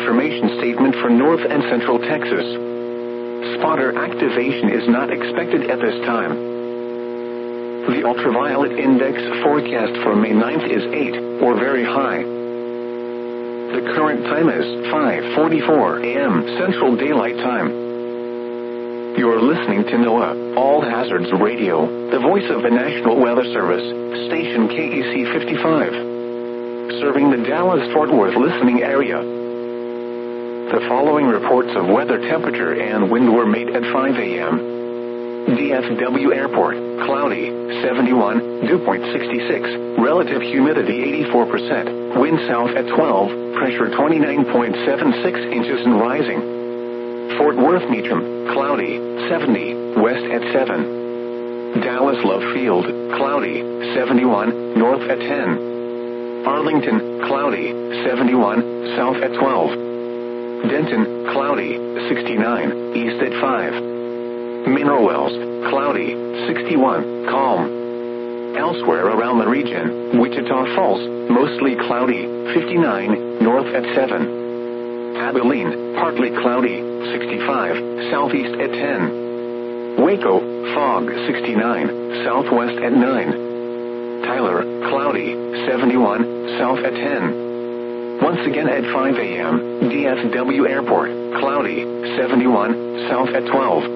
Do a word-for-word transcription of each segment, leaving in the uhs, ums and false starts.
information statement for North and Central Texas. Spotter activation is not expected at this time. The ultraviolet index forecast for May ninth is eight, or very high. The current time is five forty-four a m Central Daylight Time. You're listening to NOAA All Hazards Radio, the voice of the National Weather Service, station K E C fifty-five, serving the Dallas-Fort Worth listening area. The following reports of weather, temperature, and wind were made at five a m D F W Airport, cloudy, seventy-one, dew point sixty-six, relative humidity eighty-four percent, wind south at twelve, pressure twenty-nine point seven six inches and rising. Fort Worth Meacham, cloudy, seventy, west at seven. Dallas Love Field, cloudy, seventy-one, north at ten. Arlington, cloudy, seventy-one, south at twelve. Denton, cloudy, sixty-nine, east at five. Mineral Wells, cloudy, sixty-one, calm. Elsewhere around the region, Wichita Falls, mostly cloudy, fifty-nine, north at seven. Abilene, partly cloudy, sixty-five, southeast at ten. Waco, fog, sixty-nine, southwest at nine. Tyler, cloudy, seventy-one, south at ten. Once again at five a m, D F W Airport, cloudy, seventy-one, south at twelve.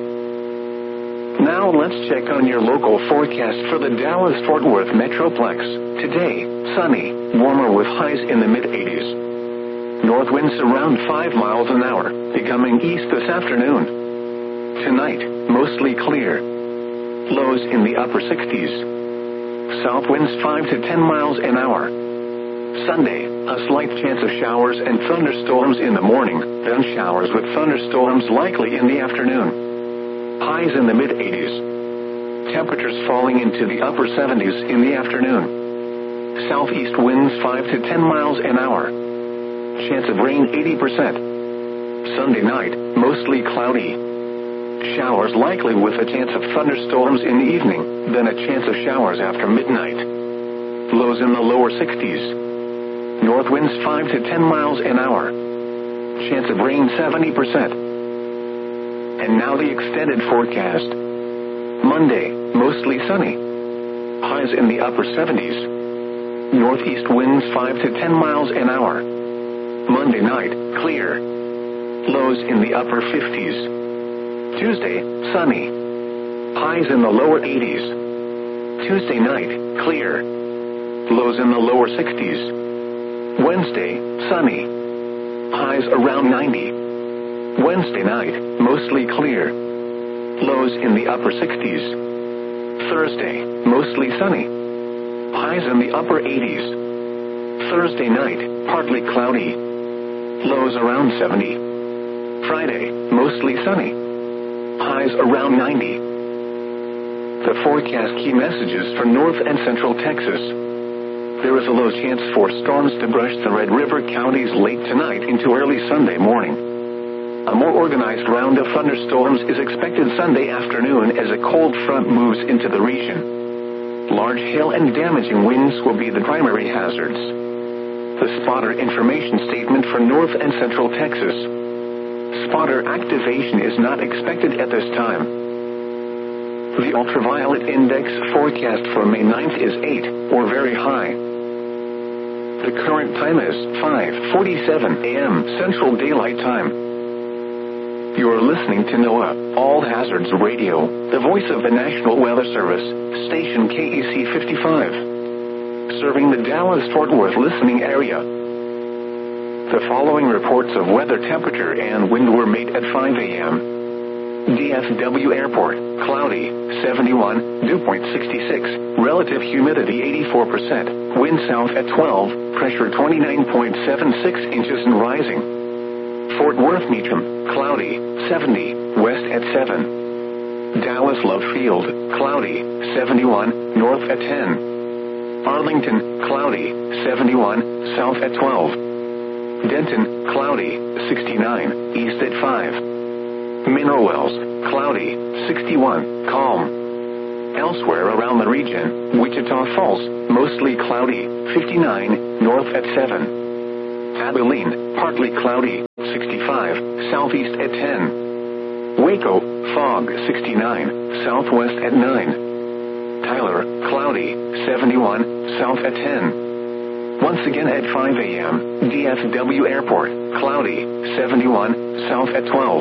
Now let's check on your local forecast for the Dallas-Fort Worth Metroplex. Today, sunny, warmer with highs in the mid eighties. North winds around five miles an hour, becoming east this afternoon. Tonight, mostly clear. Lows in the upper sixties. South winds five to ten miles an hour. Sunday, a slight chance of showers and thunderstorms in the morning, then showers with thunderstorms likely in the afternoon. Highs in the mid eighties. Temperatures falling into the upper seventies in the afternoon. Southeast winds five to ten miles an hour. Chance of rain eighty percent. Sunday night, mostly cloudy. Showers likely with a chance of thunderstorms in the evening, then a chance of showers after midnight. Lows in the lower sixties. North winds five to ten miles an hour. Chance of rain seventy percent. And now the extended forecast. Monday, mostly sunny. Highs in the upper seventies. Northeast winds five to ten miles an hour. Monday night, clear. Lows in the upper fifties. Tuesday, sunny. Highs in the lower eighties. Tuesday night, clear. Lows in the lower sixties. Wednesday, sunny. Highs around ninety. Wednesday night, mostly clear. Lows in the upper sixties. Thursday, mostly sunny. Highs in the upper eighties. Thursday night, partly cloudy. Lows around seventy. Friday, mostly sunny. Highs around ninety. The forecast key messages for North and Central Texas. There is a low chance for storms to brush the Red River counties late tonight into early Sunday morning. A more organized round of thunderstorms is expected Sunday afternoon as a cold front moves into the region. Large hail and damaging winds will be the primary hazards. The spotter information statement for North and Central Texas. Spotter activation is not expected at this time. The ultraviolet index forecast for May ninth is eight, or very high. The current time is five forty-seven a m Central Daylight Time. You're listening to NOAA All Hazards Radio, the voice of the National Weather Service, station K E C fifty-five, serving the Dallas-Fort Worth listening area. The following reports of weather, temperature, and wind were made at five a m D F W Airport, cloudy, seventy-one, dew point sixty-six, relative humidity eighty-four percent, wind south at twelve, pressure twenty-nine point seven six inches and rising. Fort Worth Meacham, cloudy, seventy, west at seven. Dallas Love Field, cloudy, seventy-one, north at ten. Arlington, cloudy, seventy-one, south at twelve. Denton, cloudy, sixty-nine, east at five. Mineral Wells, cloudy, sixty-one, calm. Elsewhere around the region, Wichita Falls, mostly cloudy, fifty-nine, north at seven. Abilene, partly cloudy, sixty-five, southeast at ten. Waco, fog, sixty-nine, southwest at nine. Tyler, cloudy, seventy-one, south at ten. Once again at five a.m., D F W Airport, cloudy, seventy-one, south at twelve.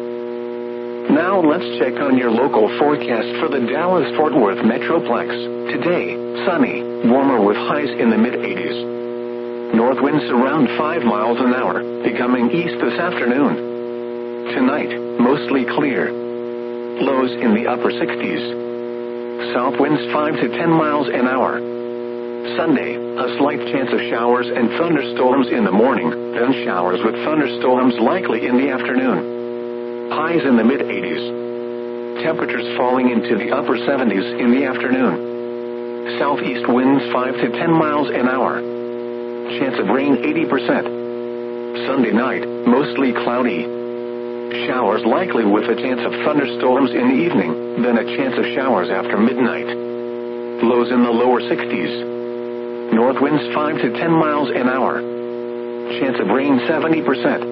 Now let's check on your local forecast for the Dallas-Fort Worth Metroplex. Today, sunny, warmer with highs in the mid-eighties. North winds around five miles an hour, becoming east this afternoon. Tonight, mostly clear. Lows in the upper sixties. South winds five to ten miles an hour. Sunday, a slight chance of showers and thunderstorms in the morning, then showers with thunderstorms likely in the afternoon. Highs in the mid-eighties. Temperatures falling into the upper seventies in the afternoon. Southeast winds five to ten miles an hour. Chance of rain eighty percent. Sunday night, mostly cloudy. Showers likely with a chance of thunderstorms in the evening, then a chance of showers after midnight. Lows in the lower sixties. North winds five to ten miles an hour. Chance of rain seventy percent.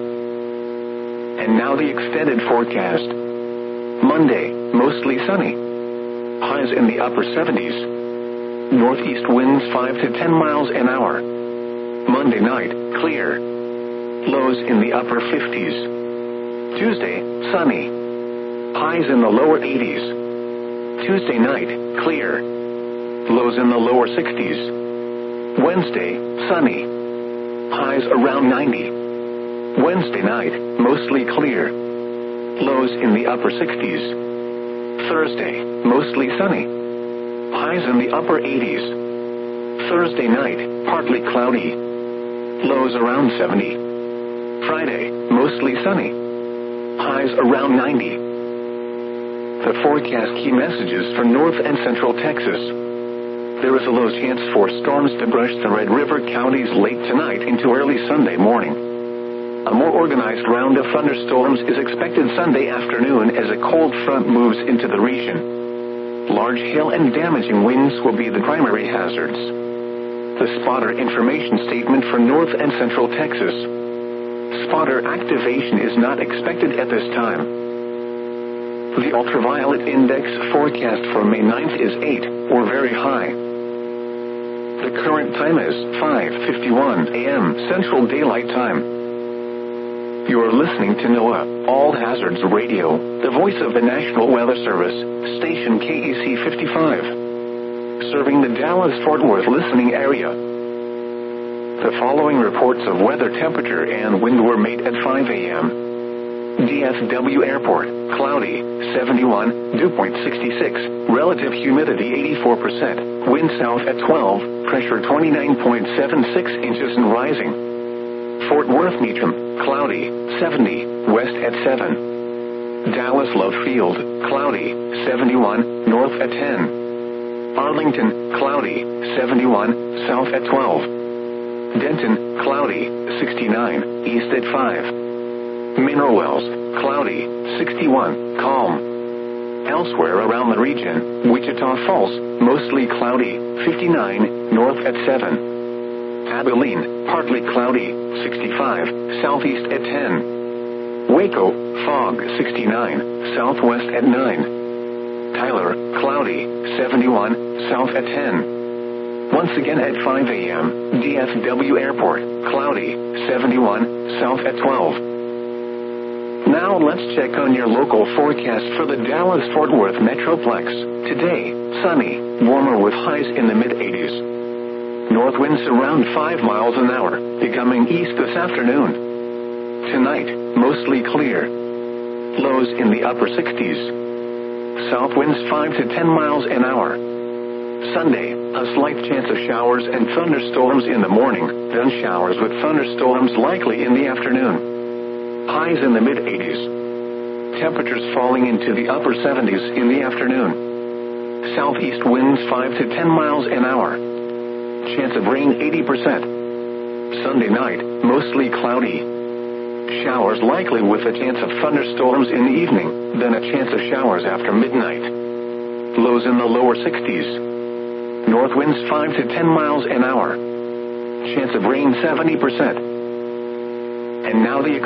And now the extended forecast. Monday, mostly sunny. Highs in the upper seventies. Northeast winds five to ten miles an hour. Monday night, clear. Lows in the upper fifties. Tuesday, sunny. Highs in the lower eighties. Tuesday night, clear. Lows in the lower sixties. Wednesday, sunny. Highs around ninety. Wednesday night, mostly clear. Lows in the upper sixties. Thursday, mostly sunny. Highs in the upper eighties. Thursday night, partly cloudy. Lows around seventy. Friday, mostly sunny. Highs around ninety. The forecast key messages for North and Central Texas. There is a low chance for storms to brush the Red River counties late tonight into early Sunday morning. A more organized round of thunderstorms is expected Sunday afternoon as a cold front moves into the region. Large hail and damaging winds will be the primary hazards. The spotter information statement for North and Central Texas. Spotter activation is not expected at this time. The ultraviolet index forecast for May ninth is eight, or very high. The current time is five fifty-one a.m. Central Daylight Time. You are listening to NOAA, All Hazards Radio, the voice of the National Weather Service, station K E C fifty-five. Serving the Dallas-Fort Worth listening area. The following reports of weather temperature and wind were made at five a.m. D F W Airport, cloudy, seventy-one, dew point sixty-six, relative humidity eighty-four percent, wind south at twelve, pressure twenty-nine point seven six inches and rising. Fort Worth Meacham, cloudy, seventy, west at seven. Dallas Love Field, cloudy, seventy-one, north at ten. Arlington, cloudy, seventy-one, south at twelve. Denton, cloudy, sixty-nine, east at five. Mineral Wells, cloudy, sixty-one, calm. Elsewhere around the region, Wichita Falls, mostly cloudy, fifty-nine, north at seven. Abilene, partly cloudy, sixty-five, southeast at ten. Waco, fog, sixty-nine, southwest at nine. Tyler, cloudy, seventy-one, south at ten. Once again at five a.m., D F W Airport, cloudy, seventy-one, south at twelve. Now let's check on your local forecast for the Dallas-Fort Worth Metroplex. Today, sunny, warmer with highs in the mid-eighties. North winds around five miles an hour, becoming east this afternoon. Tonight, mostly clear. Lows in the upper sixties. South winds five to ten miles an hour. Sunday, a slight chance of showers and thunderstorms in the morning, then showers with thunderstorms likely in the afternoon. Highs in the mid-eighties. Temperatures falling into the upper seventies in the afternoon. Southeast winds five to ten miles an hour. Chance of rain eighty percent. Sunday night, mostly cloudy. Showers likely with a chance of thunderstorms in the evening, then a chance of showers after midnight. Lows in the lower sixties. North winds five to ten miles an hour. Chance of rain seventy percent. And now the extent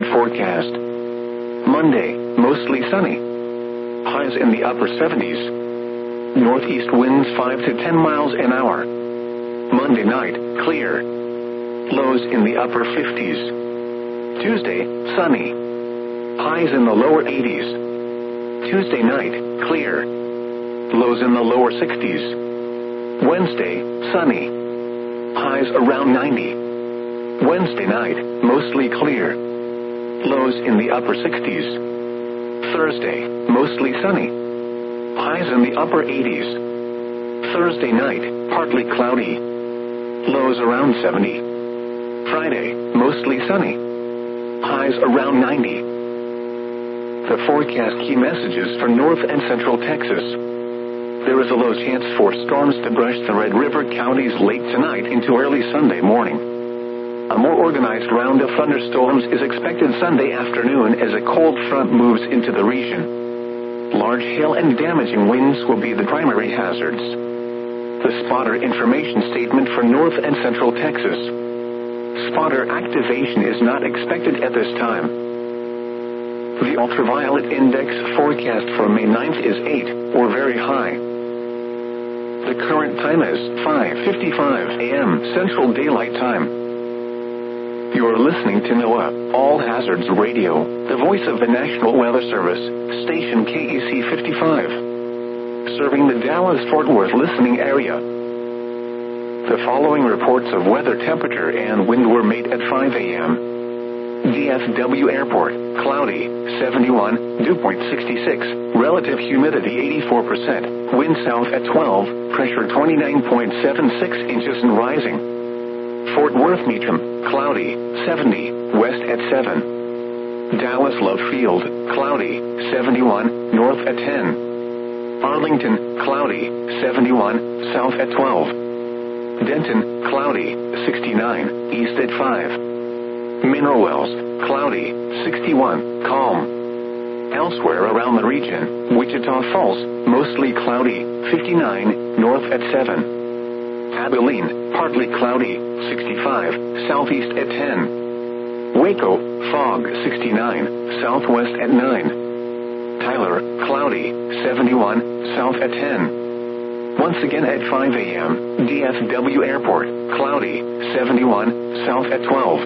forecast. Monday, mostly sunny. Highs in the upper seventies. Northeast winds five to ten miles an hour. Monday night, clear. Lows in the upper fifties. Tuesday, sunny. Highs in the lower eighties. Tuesday night, clear. Lows in the lower sixties. Wednesday, sunny. Highs around ninety. Wednesday night, mostly clear. Lows in the upper sixties. Thursday, mostly sunny. Highs in the upper eighties. Thursday night, partly cloudy. Lows around seventy. Friday, mostly sunny. Highs around ninety. The forecast key messages for North and Central Texas. There is a low chance for storms to brush the Red River counties late tonight into early Sunday morning. A more organized round of thunderstorms is expected Sunday afternoon as a cold front moves into the region. Large hail and damaging winds will be the primary hazards. The spotter information statement for North and Central Texas. Spotter activation is not expected at this time. The ultraviolet index forecast for May ninth is eight, or very high. The current time is five fifty-five a m Central Daylight Time. You're listening to NOAA All Hazards Radio, the voice of the National Weather Service, station K E C fifty-five, serving the Dallas-Fort Worth listening area. The following reports of weather temperature and wind were made at five a m D F W Airport, cloudy, seventy-one, dew point sixty-six, relative humidity eighty-four percent, wind south at twelve, pressure twenty-nine point seven six inches and rising. Fort Worth Meacham, cloudy, seventy, west at seven. Dallas Love Field, cloudy, seventy-one, north at ten. Arlington, cloudy, seventy-one, south at twelve. Denton, cloudy, sixty-nine, east at five. Mineral Wells, cloudy, sixty-one, calm. Elsewhere around the region, Wichita Falls, mostly cloudy, fifty-nine, north at seven. Abilene, partly cloudy, sixty-five, southeast at ten. Waco, fog, sixty-nine, southwest at nine. Tyler, cloudy, seventy-one, south at ten. Once again at five a m, D F W Airport, cloudy, seventy-one, south at twelve.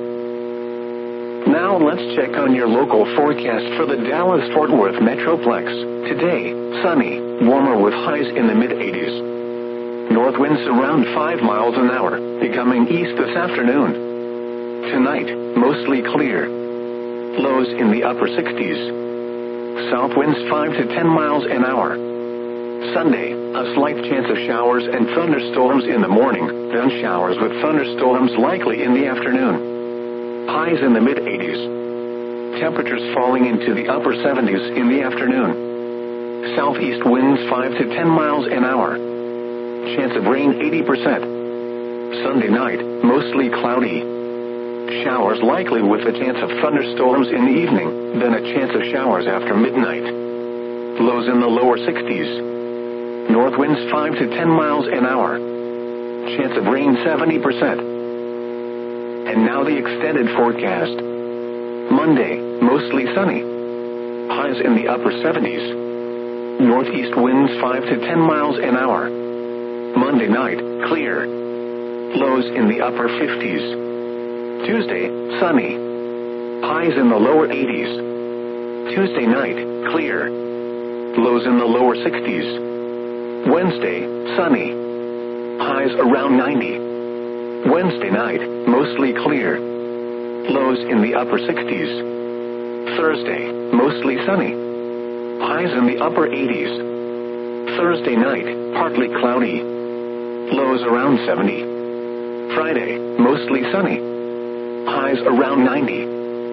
Now let's check on your local forecast for the Dallas-Fort Worth Metroplex. Today, sunny, warmer with highs in the mid eighties. North winds around five miles an hour, becoming east this afternoon. Tonight, mostly clear. Lows in the upper sixties. South winds five to ten miles an hour. Sunday, a slight chance of showers and thunderstorms in the morning, then showers with thunderstorms likely in the afternoon. Highs in the mid eighties. Temperatures falling into the upper seventies in the afternoon. Southeast winds five to ten miles an hour. Chance of rain eighty percent. Sunday night, mostly cloudy. Showers likely with a chance of thunderstorms in the evening, then a chance of showers after midnight. Lows in the lower sixties. North winds five to ten miles an hour. Chance of rain seventy percent. And now the extended forecast. Monday, mostly sunny. Highs in the upper seventies. Northeast winds five to ten miles an hour. Monday night, clear. Lows in the upper fifties. Tuesday, sunny. Highs in the lower eighties. Tuesday night, clear. Lows in the lower sixties. Wednesday, sunny. Highs around ninety. Wednesday night, mostly clear. Lows in the upper sixties. Thursday, mostly sunny. Highs in the upper eighties. Thursday night, partly cloudy. Lows around seventy. Friday, mostly sunny. Highs around ninety.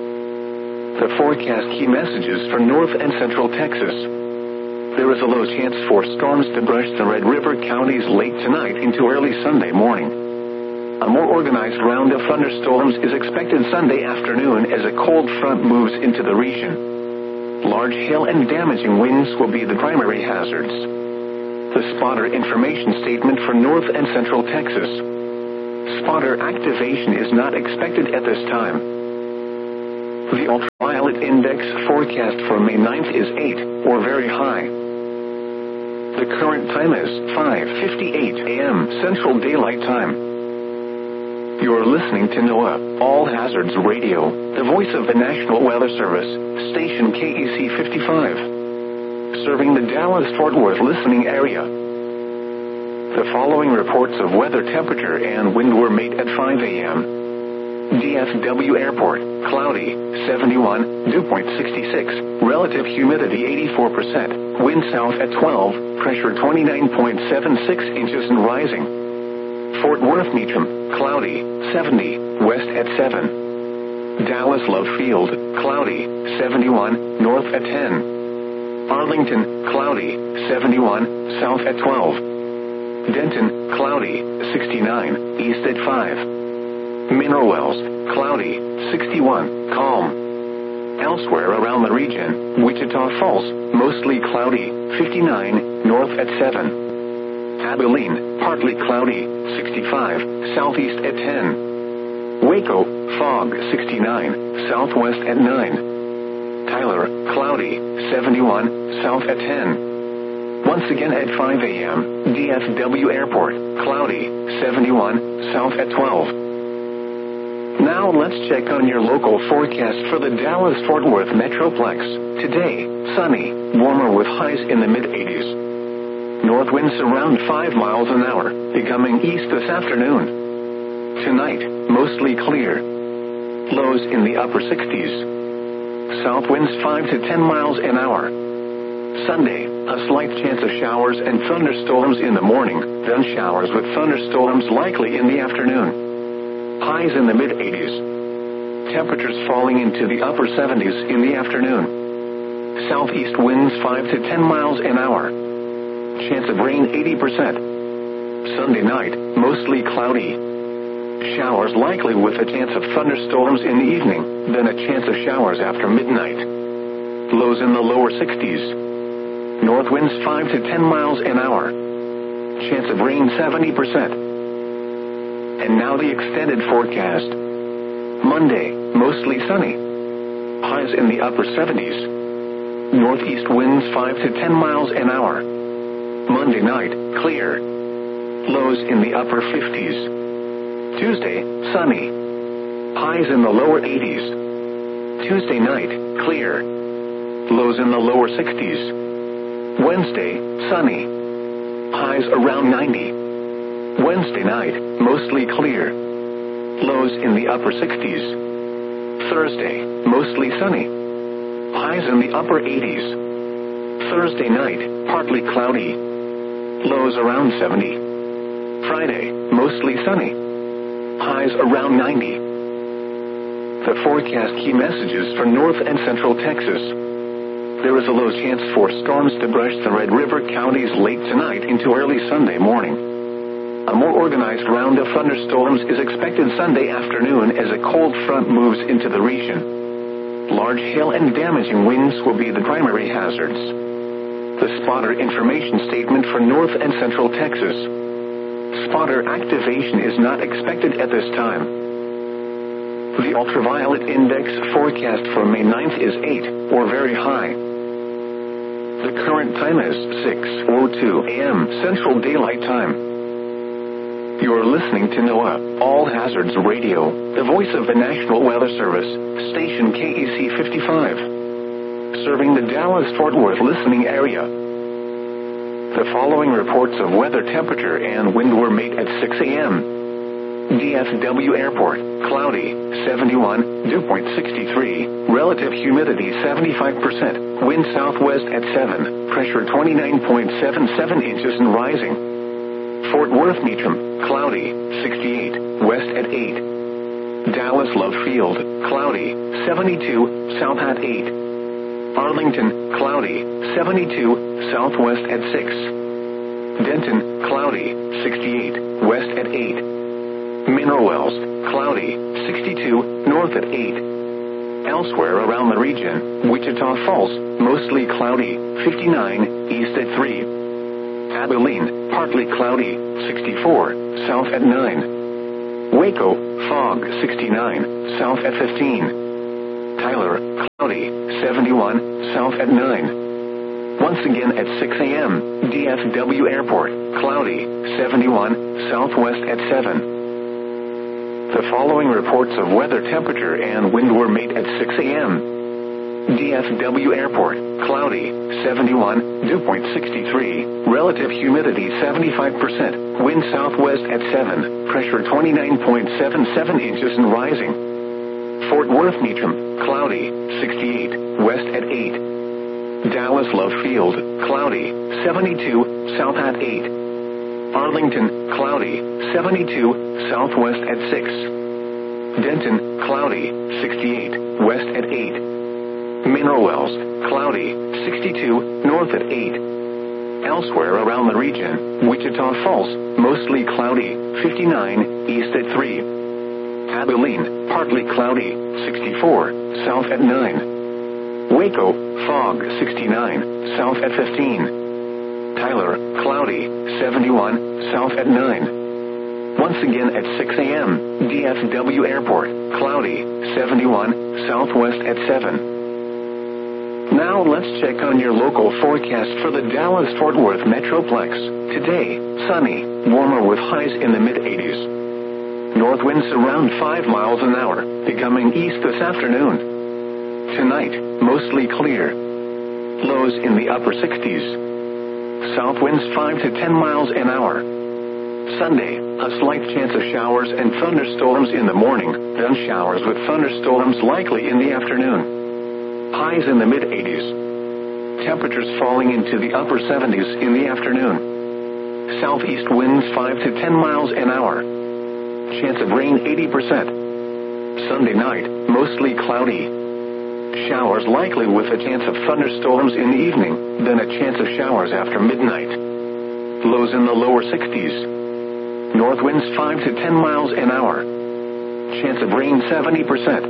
The forecast key messages for North and Central Texas. There is a low chance for storms to brush the Red River counties late tonight into early Sunday morning. A more organized round of thunderstorms is expected Sunday afternoon as a cold front moves into the region. Large hail and damaging winds will be the primary hazards. The spotter information statement for North and Central Texas. Spotter activation is not expected at this time. The ultra ultraviolet index forecast for May ninth is eight, or very high. The current time is five fifty-eight a.m. Central Daylight Time. You're listening to NOAA, All Hazards Radio, the voice of the National Weather Service, station K E C fifty-five. Serving the Dallas-Fort Worth listening area. The following reports of weather temperature and wind were made at five a.m. D F W Airport, cloudy, seventy-one, dew point sixty-six, relative humidity eighty-four percent, wind south at twelve, pressure twenty-nine point seven six inches and rising. Fort Worth Meacham, cloudy, seventy, west at seven. Dallas Love Field, cloudy, seventy-one, north at ten. Arlington, cloudy, seventy-one, south at twelve. Denton, cloudy, sixty-nine, east at five. Mineral Wells, cloudy, sixty-one, calm. Elsewhere around the region, Wichita Falls, mostly cloudy, fifty-nine, north at seven. Abilene, partly cloudy, sixty-five, southeast at ten. Waco, fog, sixty-nine, southwest at nine. Tyler, cloudy, seventy-one, south at ten. Once again at five a.m., D F W Airport, cloudy, seventy-one, south at twelve. Now let's check on your local forecast for the Dallas-Fort Worth Metroplex. Today, sunny, warmer with highs in the mid eighties. North winds around five miles an hour, becoming east this afternoon. Tonight, mostly clear. Lows in the upper sixties. South winds five to ten miles an hour. Sunday, a slight chance of showers and thunderstorms in the morning, then showers with thunderstorms likely in the afternoon. Highs in the mid eighties. Temperatures falling into the upper seventies in the afternoon. Southeast winds five to ten miles an hour. Chance of rain eighty percent. Sunday night, mostly cloudy. Showers likely with a chance of thunderstorms in the evening, then a chance of showers after midnight. Lows in the lower sixties. North winds five to ten miles an hour. Chance of rain seventy percent. And now the extended forecast. Monday, mostly sunny. Highs in the upper seventies. Northeast winds five to ten miles an hour. Monday night, clear. Lows in the upper fifties. Tuesday, sunny. Highs in the lower eighties. Tuesday night, clear. Lows in the lower sixties. Wednesday, sunny. Highs around ninety. Wednesday night, mostly clear. Lows in the upper sixties. Thursday, mostly sunny. Highs in the upper eighties. Thursday night, partly cloudy. Lows around seventy. Friday, mostly sunny. Highs around ninety. The forecast key messages for North and Central Texas. There is a low chance for storms to brush the Red River counties late tonight into early Sunday morning. A more organized round of thunderstorms is expected Sunday afternoon as a cold front moves into the region. Large hail and damaging winds will be the primary hazards. The spotter information statement for North and Central Texas. Spotter activation is not expected at this time. The ultraviolet index forecast for May ninth is eight, or very high. The current time is six oh two a.m. Central Daylight Time. You're listening to NOAA, All Hazards Radio, the voice of the National Weather Service, station K E C fifty-five. Serving the Dallas-Fort Worth listening area. The following reports of weather temperature and wind were made at six a.m. D F W Airport, cloudy, seventy-one, dew point sixty-three, relative humidity seventy-five percent, wind southwest at seven, pressure twenty-nine point seven seven inches and rising. Fort Worth Meacham, cloudy, sixty-eight, west at eight. Dallas Love Field, cloudy, seventy-two, south at eight. Arlington, cloudy, seventy-two, southwest at six. Denton, cloudy, sixty-eight, west at eight. Mineral Wells, cloudy, sixty-two, north at eight. Elsewhere around the region, Wichita Falls, mostly cloudy, fifty-nine, east at three. Abilene, partly cloudy, sixty-four, south at nine. Waco, fog, sixty-nine, south at fifteen. Tyler, cloudy, seventy-one, south at nine. Once again at six a.m., D F W Airport, cloudy, seventy-one, southwest at seven. The following reports of weather, temperature, and wind were made at six a.m. D F W Airport, cloudy, seventy-one, dew point sixty-three, relative humidity seventy-five percent, wind southwest at seven, pressure twenty-nine point seven seven inches and rising. Fort Worth Meacham, cloudy, sixty-eight, west at eight. Dallas Love Field, cloudy, seventy-two, south at eight. Arlington, cloudy, seventy-two, southwest at six. Denton, cloudy, sixty-eight, west at eight. Mineral Wells, cloudy, sixty-two, north at eight. Elsewhere around the region, Wichita Falls, mostly cloudy, fifty-nine, east at three. Abilene, partly cloudy, sixty-four, south at nine. Waco, fog, sixty-nine, south at fifteen. Tyler, cloudy, seventy-one, south at nine. Once again at six a.m., D F W Airport, cloudy, seventy-one, southwest at seven. Now let's check on your local forecast for the Dallas-Fort Worth Metroplex. Today, sunny, warmer with highs in the mid-eighties. North winds around five miles an hour, becoming east this afternoon. Tonight, mostly clear. Lows in the upper sixties. South winds five to ten miles an hour. Sunday, a slight chance of showers and thunderstorms in the morning, then showers with thunderstorms likely in the afternoon. Highs in the mid-eighties. Temperatures falling into the upper seventies in the afternoon. Southeast winds five to ten miles an hour. Chance of rain eighty percent. Sunday night, mostly cloudy. Showers likely with a chance of thunderstorms in the evening, then a chance of showers after midnight. Lows in the lower sixties. North winds five to ten miles an hour. Chance of rain seventy percent.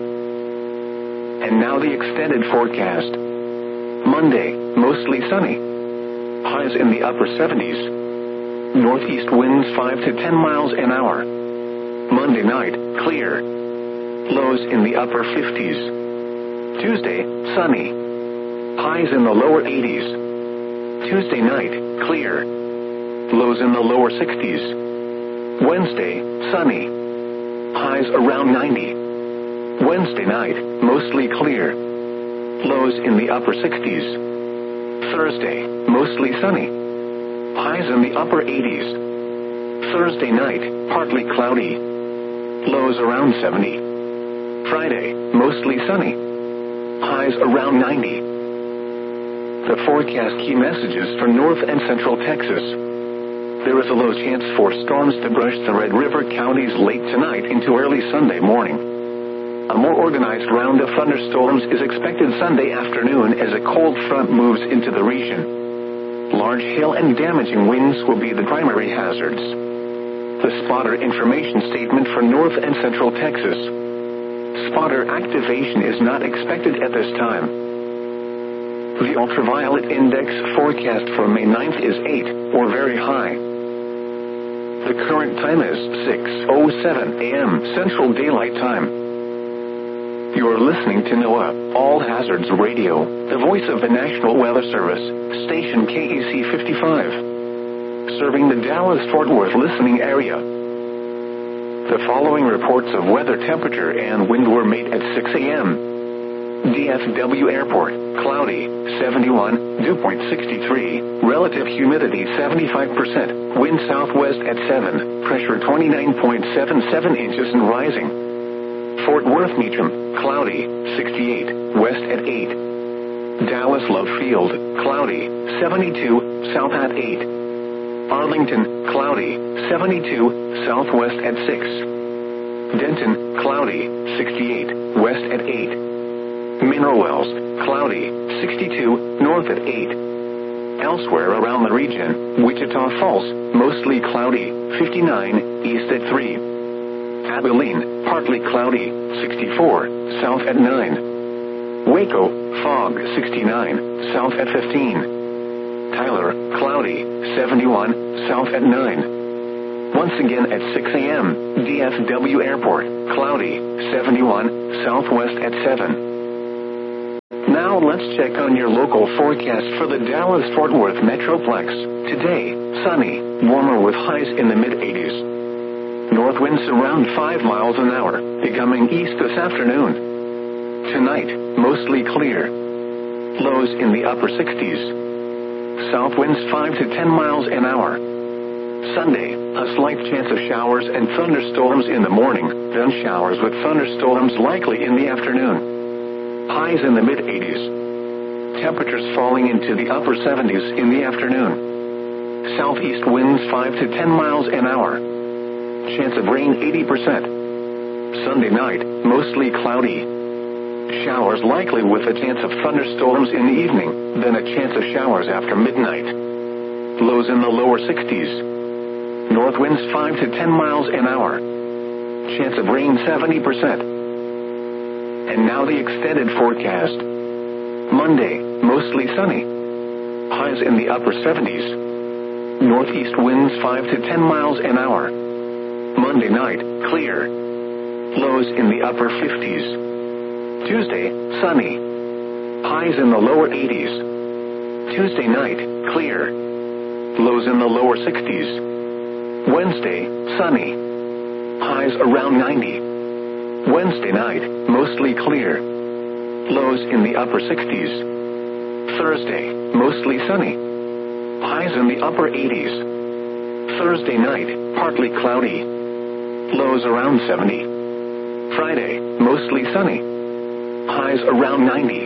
And now the extended forecast. Monday, mostly sunny. Highs in the upper seventies. Northeast winds five to ten miles an hour. Monday night, clear. Lows in the upper fifties. Tuesday, sunny. Highs in the lower eighties. Tuesday night, clear. Lows in the lower sixties. Wednesday, sunny. Highs around ninety. Wednesday night, mostly clear. Lows in the upper sixties. Thursday, mostly sunny. Highs in the upper eighties. Thursday night, partly cloudy. Lows around seventy. Friday, mostly sunny. Highs around ninety. The forecast key messages for North and Central Texas. There is a low chance for storms to brush the Red River counties late tonight into early Sunday morning. A more organized round of thunderstorms is expected Sunday afternoon as a cold front moves into the region. Large hail and damaging winds will be the primary hazards. The spotter information statement for North and Central Texas. Spotter activation is not expected at this time. The ultraviolet index forecast for May ninth is eight, or very high. The current time is six oh seven a.m. Central Daylight Time. You are listening to NOAA All Hazards Radio, the voice of the National Weather Service, station K E C fifty-five, serving the Dallas-Fort Worth listening area. The following reports of weather, temperature, and wind were made at six a.m. D F W Airport, cloudy, seventy-one, dew point sixty-three, relative humidity seventy-five percent, wind southwest at seven, pressure twenty-nine point seven seven inches and rising. Fort Worth Meacham, cloudy, sixty-eight, west at eight. Dallas Love Field, cloudy, seventy-two, south at eight. Arlington, cloudy, seventy-two, southwest at six. Denton, cloudy, sixty-eight, west at eight. Mineral Wells, cloudy, sixty-two, north at eight. Elsewhere around the region, Wichita Falls, mostly cloudy, fifty-nine, east at three. Abilene, partly cloudy, sixty-four, south at nine. Waco, fog, sixty-nine, south at fifteen. Tyler, cloudy, seventy-one, south at nine. Once again at six a.m., D F W Airport, cloudy, seventy-one, southwest at seven. Now let's check on your local forecast for the Dallas-Fort Worth Metroplex. Today, sunny, warmer with highs in the mid eighties. North winds around five miles an hour, becoming east this afternoon. Tonight, mostly clear. Lows in the upper sixties. South winds five to ten miles an hour. Sunday, a slight chance of showers and thunderstorms in the morning, then showers with thunderstorms likely in the afternoon. Highs in the mid eighties. Temperatures falling into the upper seventies in the afternoon. Southeast winds five to ten miles an hour. Chance of rain eighty percent. Sunday night, mostly cloudy. Showers likely with a chance of thunderstorms in the evening, then a chance of showers after midnight. Lows in the lower sixties. North winds five to ten miles an hour. Chance of rain seventy percent. And now the extended forecast. Monday, mostly sunny. Highs in the upper seventies. Northeast winds five to ten miles an hour. Monday night, clear. Lows in the upper fifties. Tuesday, sunny. Highs in the lower eighties. Tuesday night, clear. Lows in the lower sixties. Wednesday, sunny. Highs around ninety. Wednesday night, mostly clear. Lows in the upper sixties. Thursday, mostly sunny. Highs in the upper eighties. Thursday night, partly cloudy. Lows around seventy. Friday, mostly sunny. Highs around ninety.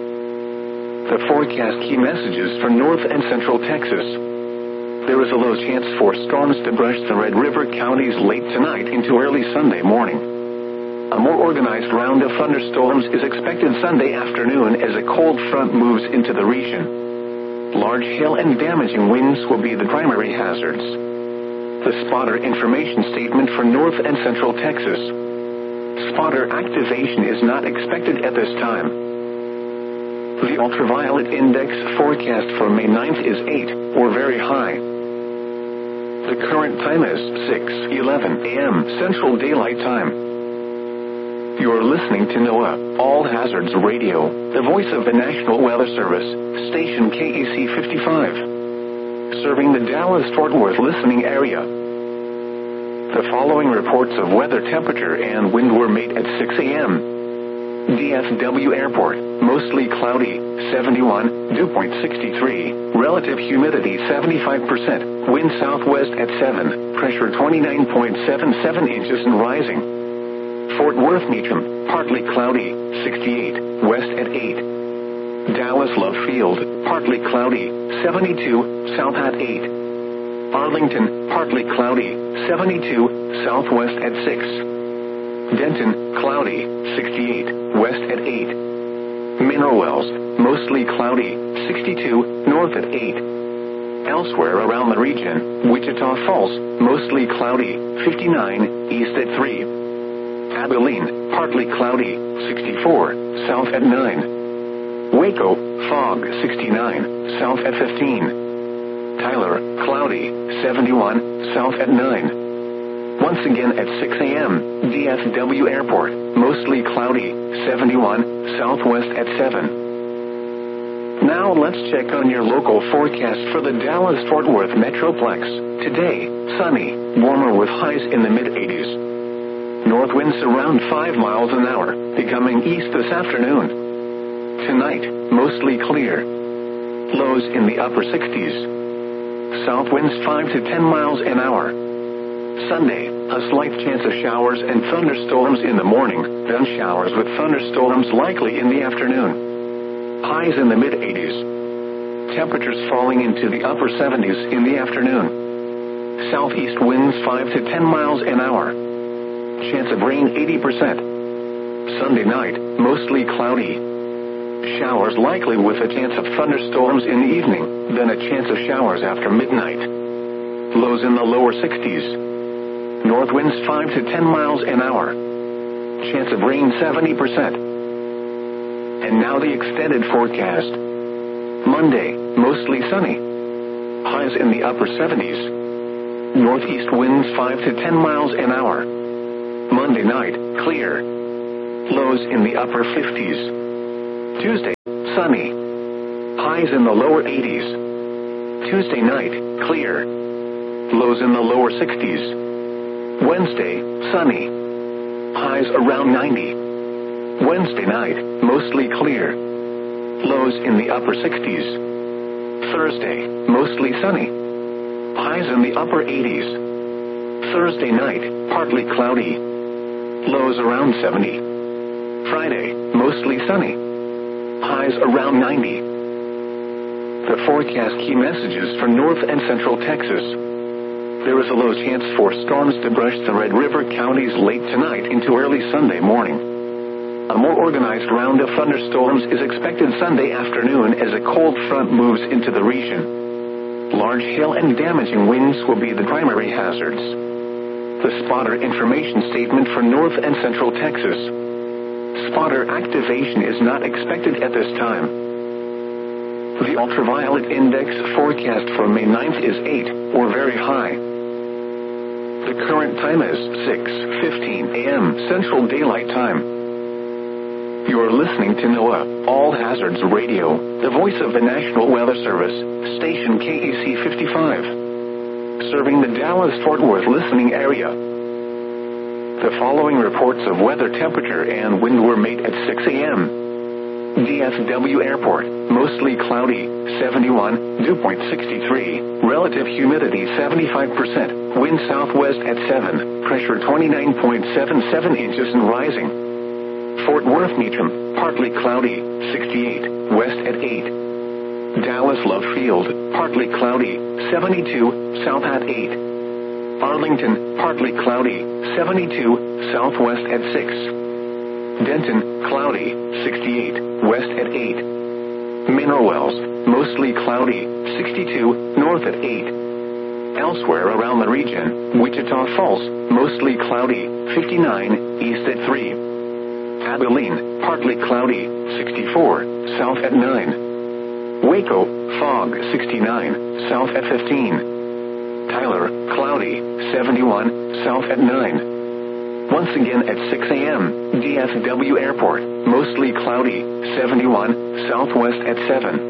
The forecast key messages for North and Central Texas. There is a low chance for storms to brush the Red River counties late tonight into early Sunday morning. A more organized round of thunderstorms is expected Sunday afternoon as a cold front moves into the region. Large hail and damaging winds will be the primary hazards. The spotter information statement for North and Central Texas. Spotter activation is not expected at this time. The ultraviolet index forecast for May ninth is eight, or very high. The current time is six eleven a m Central Daylight Time. You're listening to NOAA, All Hazards Radio, the voice of the National Weather Service, station K E C fifty-five. Serving the Dallas-Fort Worth listening area. The following reports of weather temperature and wind were made at six a m D F W Airport, mostly cloudy, seventy-one, dew point sixty-three, relative humidity seventy-five percent, wind southwest at seven, pressure twenty-nine point seven seven inches and rising. Fort Worth Meacham, partly cloudy, sixty-eight, west at eight. Dallas Love Field, partly cloudy, seventy-two, south at eight. Arlington, partly cloudy, seventy-two, southwest at six. Denton, cloudy, sixty-eight, west at eight. Mineral Wells, mostly cloudy, sixty-two, north at eight. Elsewhere around the region, Wichita Falls, mostly cloudy, fifty-nine, east at three. Abilene, partly cloudy, sixty-four, south at nine. Waco, fog, sixty-nine, south at fifteen. Tyler, cloudy, seventy-one, south at nine. Once again at six a m D F W Airport, mostly cloudy, seventy-one, southwest at seven. Now let's check on your local forecast for the Dallas-Fort Worth Metroplex. Today, sunny, warmer with highs in the mid eighties. North winds around five miles an hour, becoming east this afternoon. Tonight, mostly clear. Lows in the upper sixties. South winds five to ten miles an hour. Sunday, a slight chance of showers and thunderstorms in the morning, then showers with thunderstorms likely in the afternoon. Highs in the mid eighties. Temperatures falling into the upper seventies in the afternoon. Southeast winds five to ten miles an hour. Chance of rain eighty percent. Sunday night, mostly cloudy. Showers likely with a chance of thunderstorms in the evening, then a chance of showers after midnight. Lows in the lower sixties. North winds five to ten miles an hour. Chance of rain seventy percent. And now the extended forecast. Monday, mostly sunny. Highs in the upper seventies. Northeast winds five to ten miles an hour. Monday night, clear. Lows in the upper fifties. Tuesday, sunny. Highs in the lower eighties. Tuesday night, clear. Lows in the lower sixties. Wednesday, sunny. Highs around ninety. Wednesday night, mostly clear. Lows in the upper sixties. Thursday, mostly sunny. Highs in the upper eighties. Thursday night, partly cloudy. Lows around seventy. Friday, mostly sunny. Highs around ninety. The forecast key messages for North and Central Texas. There is a low chance for storms to brush the Red River counties late tonight into early Sunday morning. A more organized round of thunderstorms is expected Sunday afternoon as a cold front moves into the region. Large hail and damaging winds will be the primary hazards. The spotter information statement for North and Central Texas. Spotter activation is not expected at this time. The ultraviolet index forecast for May ninth is eight, or very high. The current time is six fifteen a m Central Daylight Time. You are listening to NOAA All Hazards Radio, the voice of the National Weather Service, station K E C fifty-five, serving the Dallas-Fort Worth listening area. The following reports of weather temperature and wind were made at six a m D F W Airport, mostly cloudy, seventy-one, dew point sixty-three, relative humidity seventy-five percent, wind southwest at seven, pressure twenty-nine point seven seven inches and rising. Fort Worth Meacham, partly cloudy, sixty-eight, west at eight. Dallas Love Field, partly cloudy, seventy-two, south at eight. Arlington, partly cloudy, seventy-two, southwest at six. Denton, cloudy, sixty-eight, west at eight. Mineral Wells, mostly cloudy, sixty-two, north at eight. Elsewhere around the region, Wichita Falls, mostly cloudy, fifty-nine, east at three. Abilene, partly cloudy, sixty-four, south at nine. Waco, fog, sixty-nine, south at fifteen. Tyler, cloudy, seventy-one, south at nine. Once again at six a m, D F W Airport, mostly cloudy, seventy-one, southwest at seven.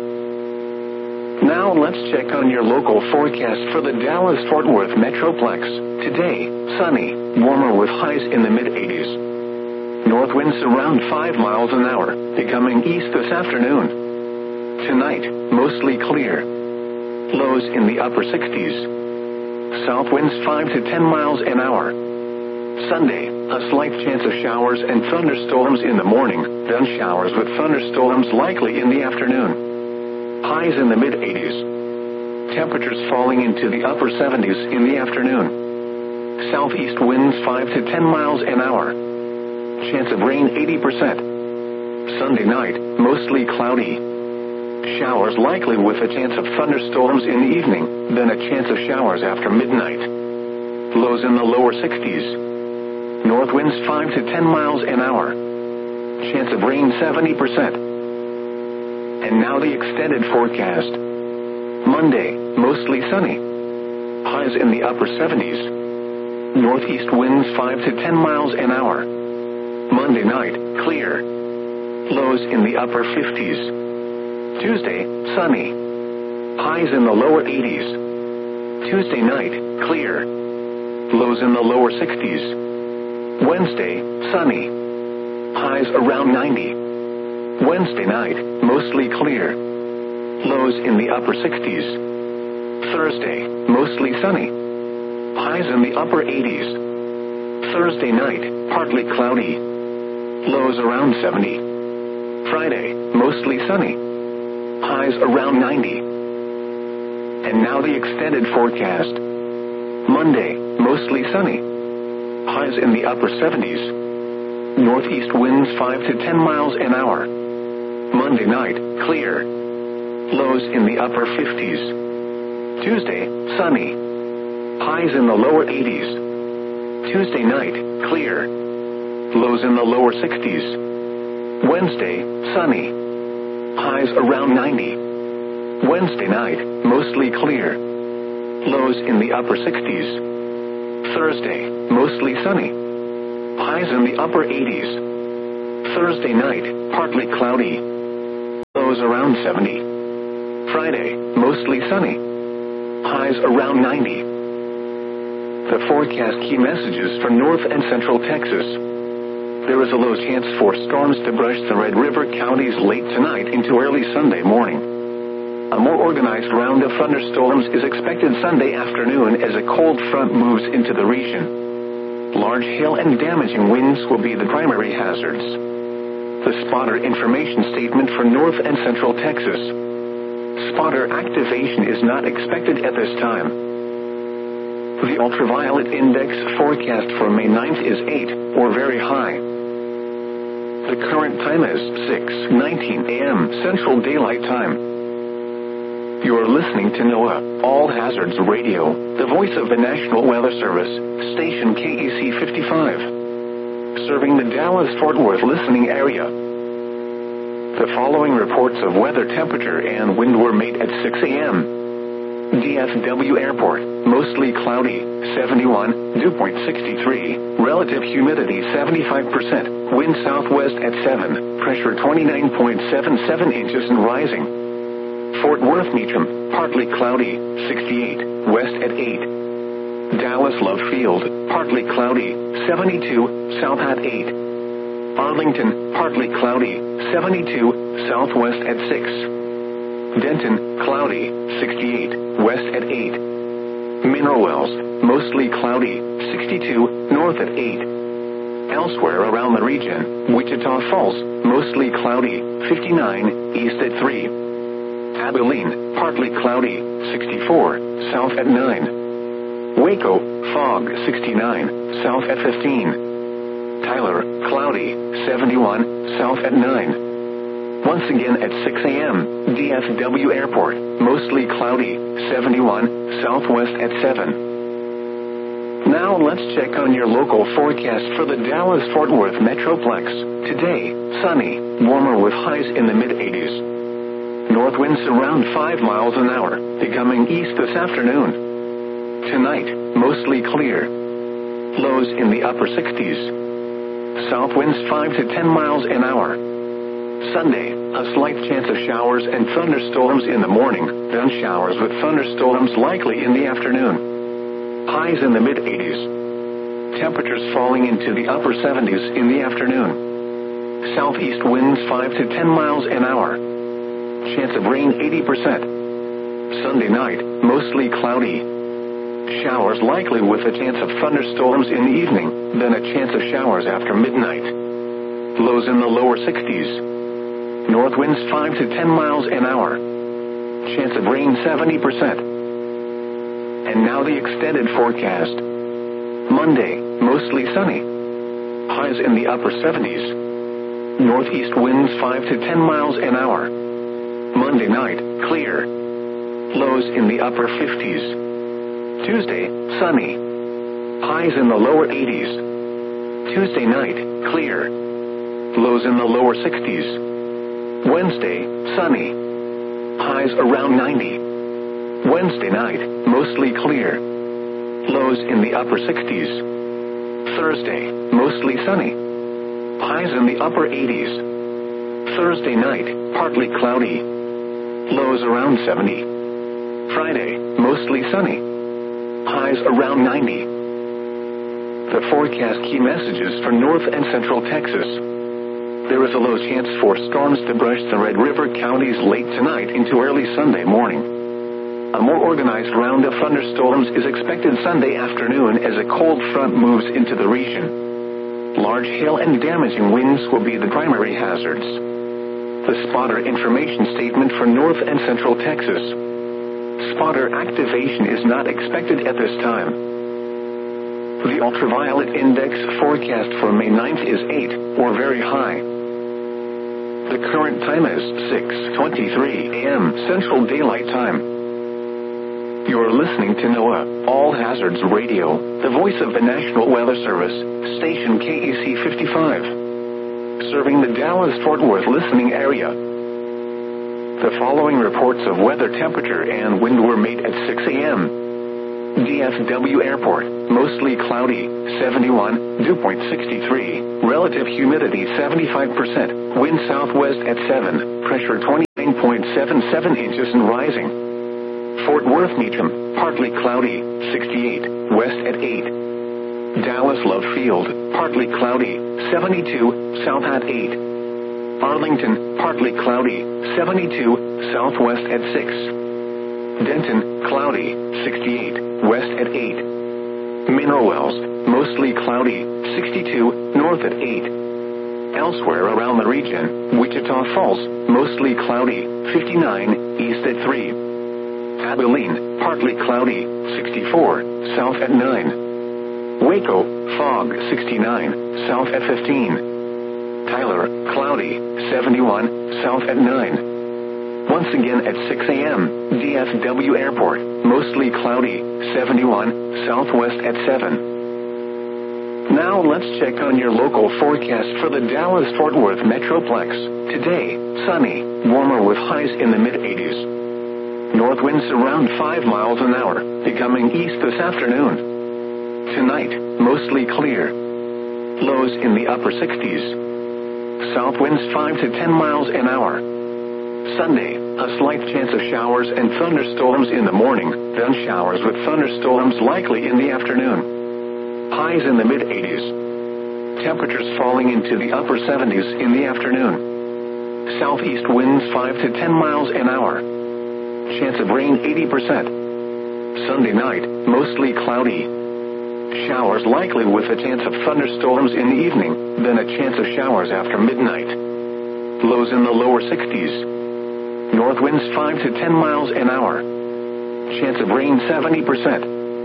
Now let's check on your local forecast for the Dallas-Fort Worth Metroplex. Today, sunny, warmer with highs in the mid-eighties. North winds around five miles an hour, becoming east this afternoon. Tonight, mostly clear. Lows in the upper sixties. South winds five to ten miles an hour. Sunday, a slight chance of showers and thunderstorms in the morning, then showers with thunderstorms likely in the afternoon. Highs in the mid-eighties. Temperatures falling into the upper seventies in the afternoon. Southeast winds five to ten miles an hour. Chance of rain eighty percent. Sunday night, mostly cloudy. Showers likely with a chance of thunderstorms in the evening, then a chance of showers after midnight. Lows in the lower sixties. North winds five to ten miles an hour. Chance of rain seventy percent. And now the extended forecast. Monday, mostly sunny. Highs in the upper seventies. Northeast winds five to ten miles an hour. Monday night, clear. Lows in the upper fifties. Tuesday, sunny. Highs in the lower eighties. Tuesday night, clear. Lows in the lower sixties. Wednesday, sunny. Highs around ninety. Wednesday night, mostly clear. Lows in the upper sixties. Thursday, mostly sunny. Highs in the upper eighties. Thursday night, partly cloudy. Lows around seventy. Friday, mostly sunny. Highs around ninety. And now the extended forecast. Monday, mostly sunny. Highs in the upper seventies. Northeast winds five to ten miles an hour. Monday night, clear. Lows in the upper fifties. Tuesday, sunny. Highs in the lower eighties. Tuesday night, clear. Lows in the lower sixties. Wednesday, sunny. Highs around ninety. Wednesday night, mostly clear. Lows in the upper sixties. Thursday, mostly sunny. Highs in the upper eighties. Thursday night, partly cloudy. Lows lows around seventy. Friday, mostly sunny. Highs around ninety. The forecast key messages for North and Central Texas. There is a low chance for storms to brush the Red River counties late tonight into early Sunday morning. A more organized round of thunderstorms is expected Sunday afternoon as a cold front moves into the region. Large hail and damaging winds will be the primary hazards. The spotter information statement for North and Central Texas. Spotter activation is not expected at this time. The ultraviolet index forecast for May ninth is eight, or very high. The current time is six nineteen a.m. Central Daylight Time. You are listening to NOAA All Hazards Radio, the voice of the National Weather Service, station K E C fifty-five, serving the Dallas-Fort Worth listening area. The following reports of weather temperature and wind were made at six a.m. D F W Airport, mostly cloudy, seventy-one, dew point sixty-three, relative humidity seventy-five percent, wind southwest at seven, pressure twenty-nine point seven seven inches and rising. Fort Worth Meacham, partly cloudy, sixty-eight, west at eight. Dallas Love Field, partly cloudy, seventy-two, south at eight. Arlington, partly cloudy, seventy-two, southwest at six. Denton, cloudy, sixty-eight, west at eight. Mineral Wells, mostly cloudy, sixty-two, north at eight. Elsewhere around the region, Wichita Falls, mostly cloudy, fifty-nine, east at three. Abilene, partly cloudy, sixty-four, south at nine. Waco, fog, sixty-nine, south at fifteen. Tyler, cloudy, seventy-one, south at nine. Once again at six a.m., D F W Airport, mostly cloudy, seventy-one, southwest at seven. Now let's check on your local forecast for the Dallas-Fort Worth Metroplex. Today, sunny, warmer with highs in the mid-eighties. North winds around five miles an hour, becoming east this afternoon. Tonight, mostly clear. Lows in the upper sixties. South winds five to ten miles an hour. Sunday, a slight chance of showers and thunderstorms in the morning, then showers with thunderstorms likely in the afternoon. Highs in the mid-eighties. Temperatures falling into the upper seventies in the afternoon. Southeast winds five to ten miles an hour. Chance of rain eighty percent. Sunday night, mostly cloudy. Showers likely with a chance of thunderstorms in the evening, then a chance of showers after midnight. Lows in the lower sixties. North winds five to ten miles an hour. Chance of rain seventy percent. And now the extended forecast. Monday, mostly sunny. Highs in the upper seventies. Northeast winds five to ten miles an hour. Monday night, clear. Lows in the upper fifties. Tuesday, sunny. Highs in the lower eighties. Tuesday night, clear. Lows in the lower sixties. Wednesday, sunny. Highs around ninety. Wednesday night, mostly clear. Lows in the upper sixties. Thursday, mostly sunny. Highs in the upper eighties. Thursday night, partly cloudy. Lows around seventy. Friday, mostly sunny. Highs around ninety. The forecast key messages for North and Central Texas. There is a low chance for storms to brush the Red River counties late tonight into early Sunday morning. A more organized round of thunderstorms is expected Sunday afternoon as a cold front moves into the region. Large hail and damaging winds will be the primary hazards. The spotter information statement for North and Central Texas. Spotter activation is not expected at this time. The ultraviolet index forecast for May ninth is eight, or very high. The current time is six twenty-three a.m. Central Daylight Time. You are listening to NOAA All Hazards Radio, the voice of the National Weather Service, station K E C fifty-five, serving the Dallas-Fort Worth listening area. The following reports of weather temperature and wind were made at six a.m. D F W Airport, mostly cloudy, seventy-one, dew point sixty-three, relative humidity seventy-five percent, wind southwest at seven, pressure twenty. twenty-nine point seven seven inches and rising. Fort Worth Meacham, partly cloudy, sixty-eight, west at eight. Dallas Love Field, partly cloudy, seventy-two, south at eight. Arlington, partly cloudy, seventy-two, southwest at six. Denton, cloudy, sixty-eight, west at eight. Mineral Wells, mostly cloudy, sixty-two, north at eight. Elsewhere around the region, Wichita Falls, mostly cloudy, fifty-nine, east at three. Abilene, partly cloudy, sixty-four, south at nine. Waco, fog, sixty-nine, south at fifteen. Tyler, cloudy, seventy-one, south at nine. Once again at six a.m., D F W Airport, mostly cloudy, seventy-one, southwest at seven. Now let's check on your local forecast for the Dallas-Fort Worth Metroplex. Today, sunny, warmer with highs in the mid-eighties. North winds around five miles an hour, becoming east this afternoon. Tonight, mostly clear. Lows in the upper sixties. South winds five to ten miles an hour. Sunday, a slight chance of showers and thunderstorms in the morning, then showers with thunderstorms likely in the afternoon. Highs in the mid-eighties. Temperatures falling into the upper seventies in the afternoon. Southeast winds five to ten miles an hour. Chance of rain eighty percent. Sunday night, mostly cloudy. Showers likely with a chance of thunderstorms in the evening, then a chance of showers after midnight. Lows in the lower sixties. North winds five to ten miles an hour. Chance of rain seventy percent.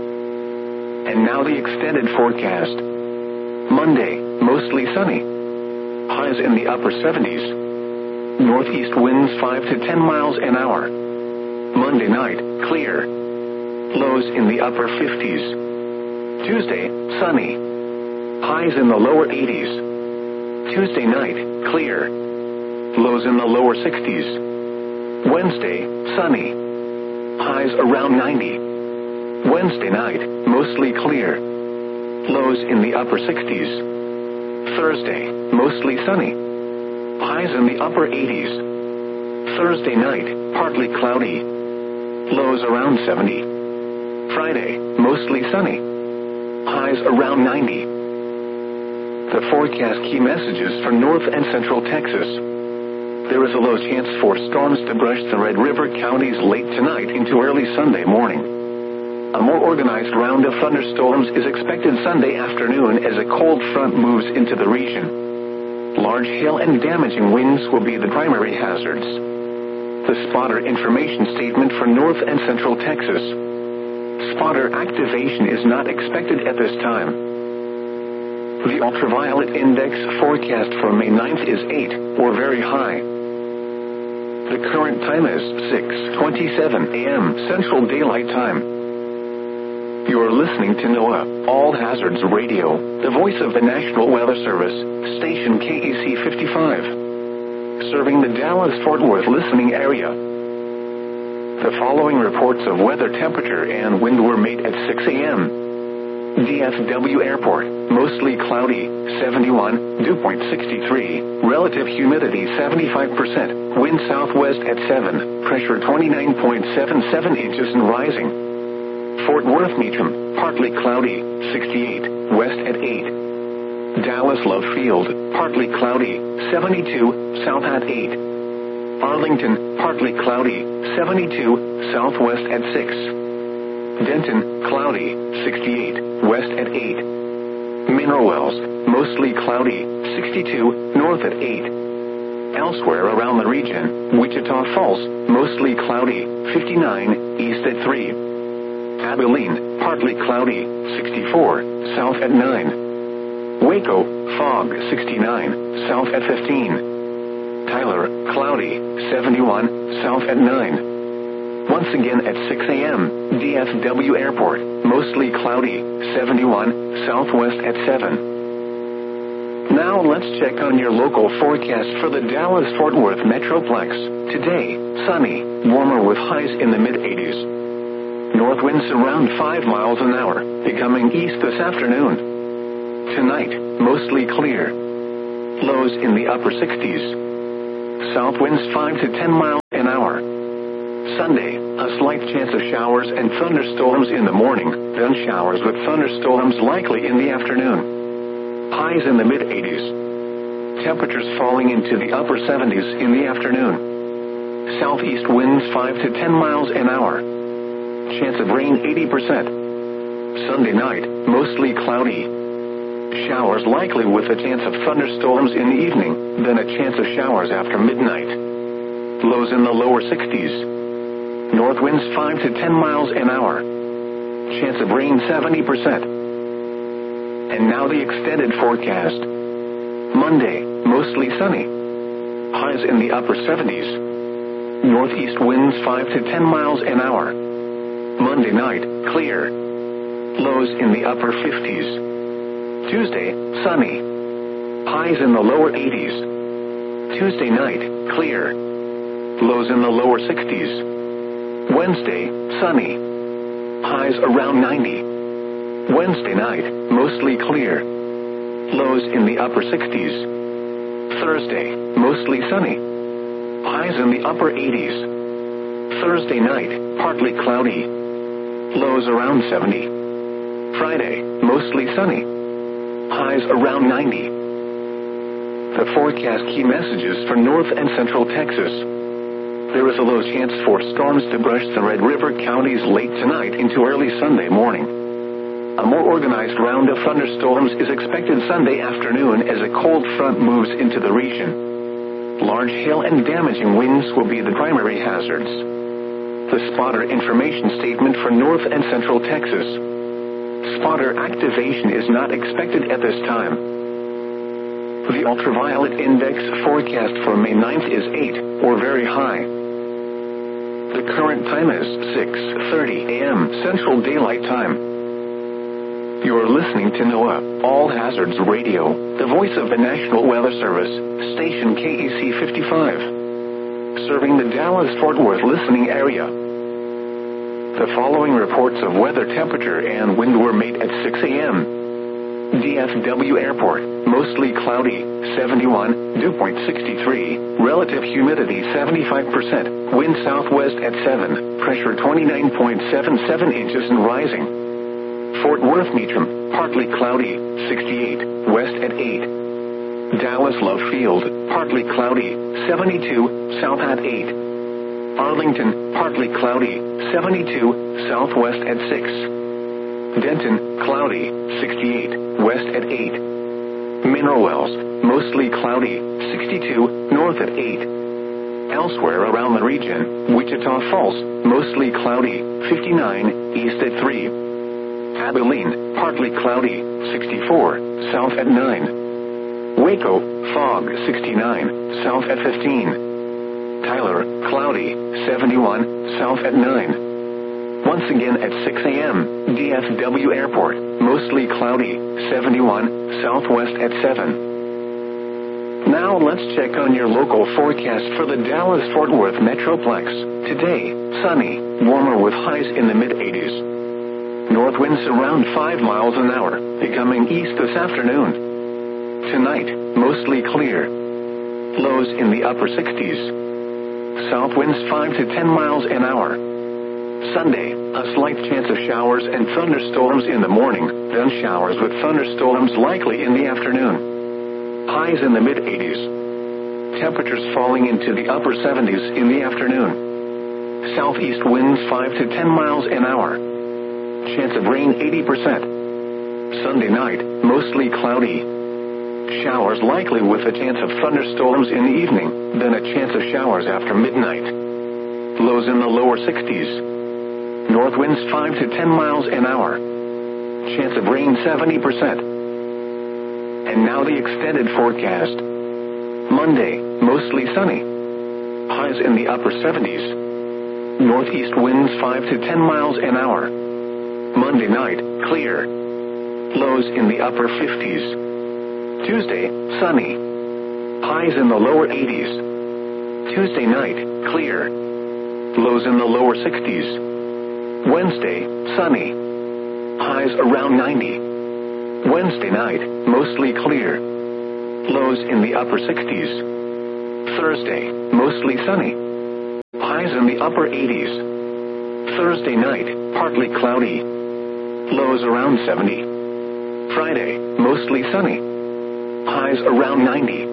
And now the extended forecast. Monday, mostly sunny. Highs in the upper seventies. Northeast winds five to ten miles an hour. Monday night, clear. Lows in the upper fifties. Tuesday, sunny. Highs in the lower eighties. Tuesday night, clear. Lows in the lower sixties. Wednesday, sunny. Highs around ninety. Wednesday night, mostly clear. Lows in the upper sixties. Thursday, mostly sunny. Highs in the upper eighties. Thursday night, partly cloudy. Lows around seventy. Friday, mostly sunny. Highs around ninety. The forecast key messages for North and Central Texas. There is a low chance for storms to brush the Red River counties late tonight into early Sunday morning. A more organized round of thunderstorms is expected Sunday afternoon as a cold front moves into the region. Large hail and damaging winds will be the primary hazards. The spotter information statement for North and Central Texas. Spotter activation is not expected at this time. The ultraviolet index forecast for May ninth is eight, or very high. The current time is six twenty-seven a.m. Central Daylight Time. You are listening to NOAA All Hazards Radio, the voice of the National Weather Service, station K E C fifty-five, serving the Dallas-Fort Worth listening area. The following reports of weather temperature and wind were made at six a.m. D F W Airport, mostly cloudy, seventy-one, dew point sixty-three, relative humidity seventy-five percent, wind southwest at seven, pressure twenty-nine point seven seven inches and rising. Fort Worth Meacham, partly cloudy, sixty-eight, west at eight. Dallas Love Field, partly cloudy, seventy-two, south at eight. Arlington, partly cloudy, seventy-two, southwest at six. Denton, cloudy, sixty-eight, west at eight. Mineral Wells, mostly cloudy, sixty-two, north at eight. Elsewhere around the region, Wichita Falls, mostly cloudy, fifty-nine, east at three. Abilene, partly cloudy, sixty-four, south at nine. Waco, fog, sixty-nine, south at fifteen. Tyler, cloudy, seventy-one, south at nine. Once again at six a.m., D F W Airport, mostly cloudy, seventy-one, southwest at seven. Now let's check on your local forecast for the Dallas-Fort Worth Metroplex. Today, sunny, warmer with highs in the mid-eighties. North winds around five miles an hour, becoming east this afternoon. Tonight, mostly clear. Lows in the upper sixties. South winds five to ten miles an hour. Sunday, a slight chance of showers and thunderstorms in the morning, then showers with thunderstorms likely in the afternoon. Highs in the mid eighties. Temperatures falling into the upper seventies in the afternoon. Southeast winds five to ten miles an hour. Chance of rain eighty percent. Sunday night, mostly cloudy. Showers likely with a chance of thunderstorms in the evening, then a chance of showers after midnight. Lows in the lower sixties. North winds five to ten miles an hour. Chance of rain seventy percent. And now the extended forecast. Monday, mostly sunny. Highs in the upper seventies. Northeast winds five to ten miles an hour. Monday night, clear. Lows in the upper fifties. Tuesday, sunny. Highs in the lower eighties. Tuesday night, clear. Lows in the lower sixties. Wednesday, sunny. Highs around ninety. Wednesday night, mostly clear. Lows in the upper sixties. Thursday, mostly sunny. Highs in the upper eighties. Thursday night, partly cloudy. Lows around seventy. Friday, mostly sunny. Highs around ninety. The forecast key messages for North and Central Texas. There is a low chance for storms to brush the Red River counties late tonight into early Sunday morning. A more organized round of thunderstorms is expected Sunday afternoon as a cold front moves into the region. Large hail and damaging winds will be the primary hazards. The spotter information statement for North and Central Texas. Spotter activation is not expected at this time. The ultraviolet index forecast for May ninth is eight, or very high. The current time is six thirty a.m. Central Daylight Time. You're listening to NOAA All Hazards Radio, the voice of the National Weather Service, station K E C fifty-five, serving the Dallas-Fort Worth listening area. The following reports of weather, temperature, and wind were made at six a.m. D F W Airport, mostly cloudy, seventy-one, dew point sixty-three, relative humidity seventy-five percent, wind southwest at seven, pressure twenty-nine point seven seven inches and rising. Fort Worth Meacham, partly cloudy, sixty-eight, west at eight. Dallas Love Field, partly cloudy, seventy-two, south at eight. Arlington, partly cloudy, seventy-two, southwest at six. Denton, cloudy, sixty-eight, west at eight. Mineral Wells, mostly cloudy, sixty-two, north at eight. Elsewhere around the region, Wichita Falls, mostly cloudy, fifty-nine, east at three. Abilene, partly cloudy, sixty-four, south at nine. Waco, fog, sixty-nine, south at fifteen. Tyler, cloudy, seventy-one, south at nine. Once again at six a.m., D F W Airport, mostly cloudy, seventy-one, southwest at seven. Now let's check on your local forecast for the Dallas-Fort Worth Metroplex. Today, sunny, warmer with highs in the mid eighties. North winds around five miles an hour, becoming east this afternoon. Tonight, mostly clear. Lows in the upper sixties. South winds five to ten miles an hour. Sunday, a slight chance of showers and thunderstorms in the morning, then showers with thunderstorms likely in the afternoon. Highs in the mid eighties. Temperatures falling into the upper seventies in the afternoon. Southeast winds five to ten miles an hour. Chance of rain eighty percent. Sunday night, mostly cloudy. Showers likely with a chance of thunderstorms in the evening, then a chance of showers after midnight. Lows in the lower sixties. North winds five to ten miles an hour. Chance of rain seventy percent. And now the extended forecast. Monday, mostly sunny. Highs in the upper seventies. Northeast winds five to ten miles an hour. Monday night, clear. Lows in the upper fifties. Tuesday, sunny. Highs in the lower eighties. Tuesday night, clear. Lows in the lower sixties. Wednesday, sunny. Highs around ninety. Wednesday night, mostly clear. Lows in the upper sixties. Thursday, mostly sunny. highs in the upper eighties. Thursday night, partly cloudy. Lows around seventy. Friday, mostly sunny. Highs around ninety.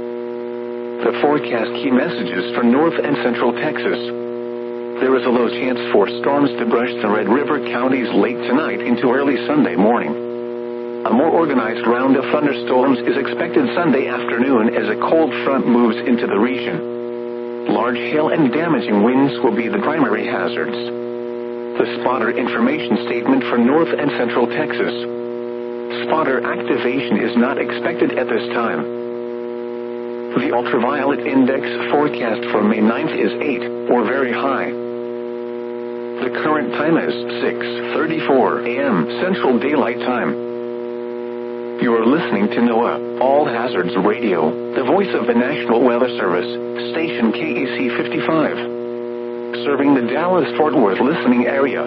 The forecast key messages for north and central Texas. There is a low chance for storms to brush the Red River counties late tonight into early Sunday morning. A more organized round of thunderstorms is expected Sunday afternoon as a cold front moves into the region. Large hail and damaging winds will be the primary hazards. The spotter information statement for north and central Texas. Spotter activation is not expected at this time. The ultraviolet index forecast for May ninth is eight, or very high. The current time is six thirty-four a.m. Central Daylight Time. You are listening to NOAA All Hazards Radio, the voice of the National Weather Service, station K E C fifty-five, serving the Dallas-Fort Worth listening area.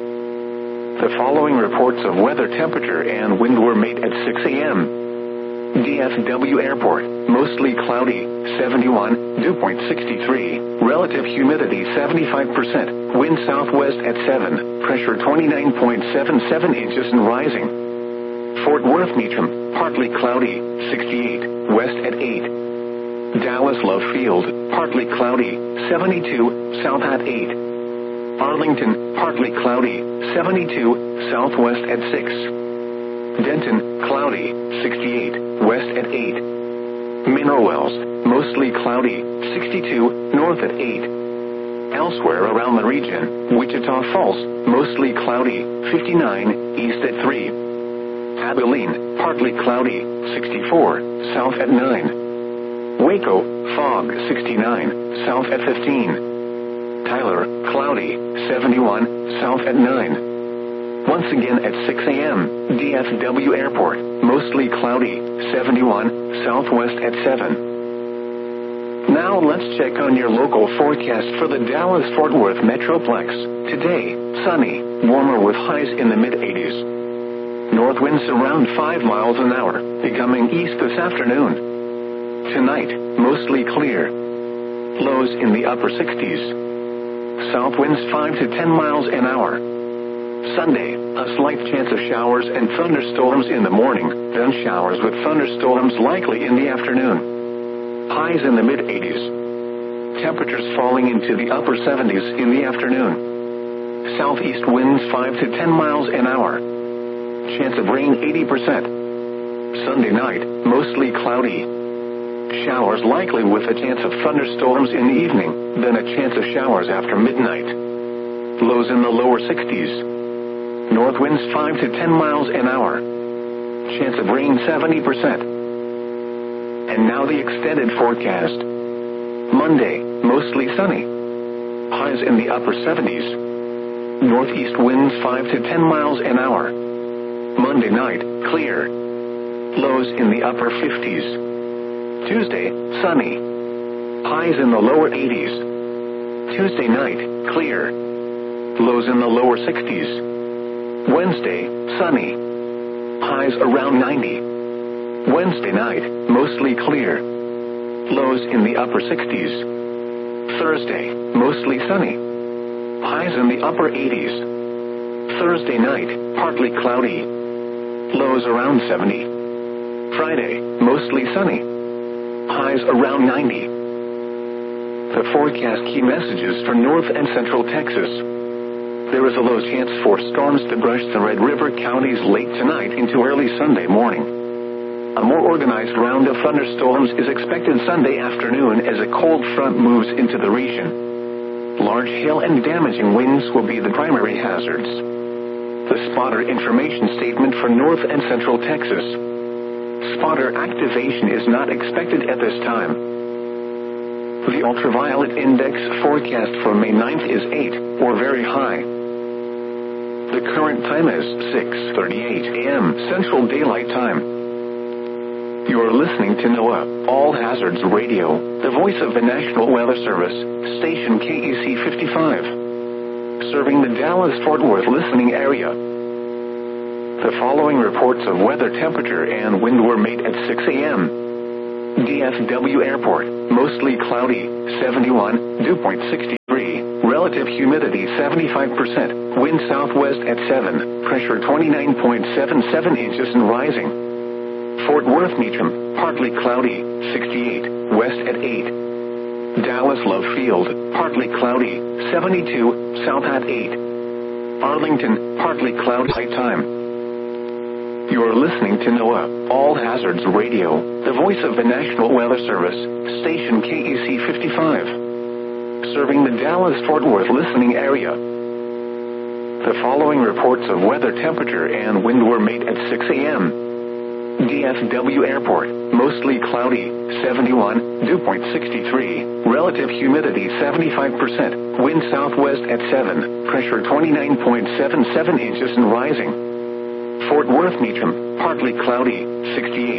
The following reports of weather temperature and wind were made at six a.m. D F W Airport, mostly cloudy, seventy-one, dew point sixty-three, relative humidity seventy-five percent, wind southwest at seven, pressure twenty-nine point seven seven inches and rising. Fort Worth Meacham, partly cloudy, sixty-eight, west at eight. Dallas Love Field, partly cloudy, seventy-two, south at eight. Arlington, partly cloudy, seventy-two, southwest at six. Denton, cloudy, sixty-eight, west at eight. Mineral Wells, mostly cloudy, sixty-two, north at eight. Elsewhere around the region, Wichita Falls, mostly cloudy, fifty-nine, east at three. Abilene, partly cloudy, sixty-four, south at nine. Waco, fog, sixty-nine, south at fifteen. Tyler, cloudy, seventy-one, south at nine. Once again at six a.m., D F W Airport, mostly cloudy, seventy-one, southwest at seven. Now let's check on your local forecast for the Dallas-Fort Worth Metroplex. Today, sunny, warmer with highs in the mid-eighties. North winds around five miles an hour, becoming east this afternoon. Tonight, mostly clear. Lows in the upper sixties. South winds five to ten miles an hour. Sunday, a slight chance of showers and thunderstorms in the morning, then showers with thunderstorms likely in the afternoon. Highs in the mid-eighties. Temperatures falling into the upper seventies in the afternoon. Southeast winds five to ten miles an hour. Chance of rain eighty percent. Sunday night, mostly cloudy. Showers likely with a chance of thunderstorms in the evening, then a chance of showers after midnight. Lows in the lower sixties. North winds five to ten miles an hour. Chance of rain seventy percent. And now the extended forecast. Monday, mostly sunny. Highs in the upper seventies. Northeast winds five to ten miles an hour. Monday night, clear. Lows in the upper fifties. Tuesday, sunny. Highs in the lower eighties. Tuesday night, clear. Lows in the lower sixties. Wednesday, sunny. Highs around ninety. Wednesday night, mostly clear. Lows in the upper sixties. Thursday, mostly sunny. Highs in the upper eighties. Thursday night, partly cloudy. Lows around seventy. Friday, mostly sunny. Highs around ninety. The forecast key messages for north and central Texas. There is a low chance for storms to brush the Red River counties late tonight into early Sunday morning. A more organized round of thunderstorms is expected Sunday afternoon as a cold front moves into the region. Large hail and damaging winds will be the primary hazards. The spotter information statement for north and central Texas. Spotter activation is not expected at this time. The ultraviolet index forecast for May ninth is eight, or very high. The current time is six thirty-eight a.m. Central Daylight Time. You are listening to NOAA All Hazards Radio, the voice of the National Weather Service, station K E C fifty-five, serving the Dallas-Fort Worth listening area. The following reports of weather temperature and wind were made at six a.m. D F W Airport, mostly cloudy, seventy-one, dew point sixty-three. relative humidity seventy-five percent, wind southwest at seven, pressure twenty-nine point seven seven inches and rising. Fort Worth Meacham, partly cloudy, sixty-eight, west at eight. Dallas Love Field, partly cloudy, seventy-two, south at eight. Arlington, partly cloudy, high time. You're listening to NOAA, All Hazards Radio, the voice of the National Weather Service, station K E C fifty-five. Serving the Dallas-Fort Worth listening area. The following reports of weather temperature and wind were made at six a.m. D F W Airport, mostly cloudy, seventy-one, dew point sixty-three, relative humidity seventy-five percent, wind southwest at seven, pressure twenty-nine point seven seven inches and rising. Fort Worth Meacham, partly cloudy, sixty-eight.